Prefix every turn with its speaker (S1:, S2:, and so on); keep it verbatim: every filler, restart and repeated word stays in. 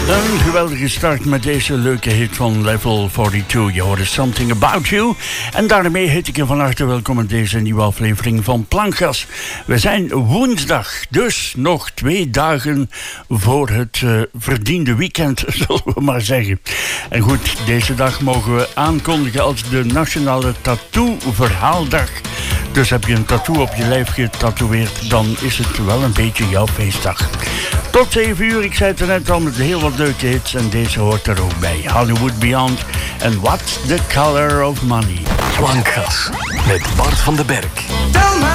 S1: Een geweldige start met deze leuke hit van Level tweeënveertig. Je hoorde Something About You. En daarmee heet ik je van harte welkom in deze nieuwe aflevering van Plankgas. We zijn woensdag, dus nog twee dagen voor het uh, verdiende weekend, zullen we maar zeggen. En goed, deze dag mogen we aankondigen als de Nationale Tattoo-verhaaldag. Dus heb je een tattoo op je lijf getatoeëerd, dan is het wel een beetje jouw feestdag. Tot zeven uur, ik zei het er net al, met heel wat leuke hits en deze hoort er ook bij. Hollywood Beyond en What's the Color of Money.
S2: Plankgas met Bart van den Berg.
S3: Tell my